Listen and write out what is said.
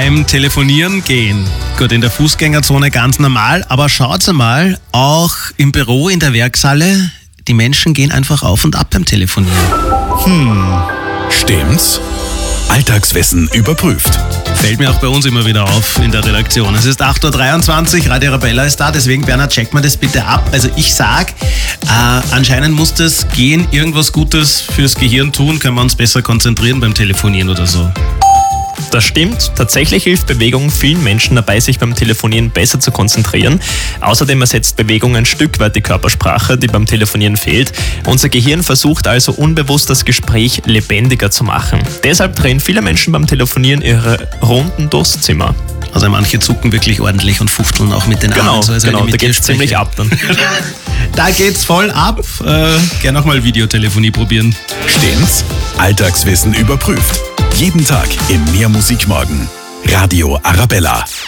beim Telefonieren gehen. Gut, in der Fußgängerzone ganz normal, aber schaut mal, auch im Büro, in der Werkshalle, die Menschen gehen einfach auf und ab beim Telefonieren. Stimmt's? Alltagswissen überprüft. Fällt mir auch bei uns immer wieder auf in der Redaktion. Es ist 8.23 Uhr, Radio Arabella ist da, deswegen Bernhard, check mal das bitte ab. Also ich sag, anscheinend muss das Gehen irgendwas Gutes fürs Gehirn tun, können wir uns besser konzentrieren beim Telefonieren oder so. Das stimmt. Tatsächlich hilft Bewegung vielen Menschen dabei, sich beim Telefonieren besser zu konzentrieren. Außerdem ersetzt Bewegung ein Stück weit die Körpersprache, die beim Telefonieren fehlt. Unser Gehirn versucht also unbewusst das Gespräch lebendiger zu machen. Deshalb drehen viele Menschen beim Telefonieren ihre Runden durchs Zimmer. Also manche zucken wirklich ordentlich und fuchteln auch mit den Armen. So, Genau, da geht's ziemlich ab dann. Da geht's voll ab. Gerne nochmal Videotelefonie probieren. Stimmt's? Alltagswissen überprüft. Jeden Tag im Mehr Musik Morgen. Radio Arabella.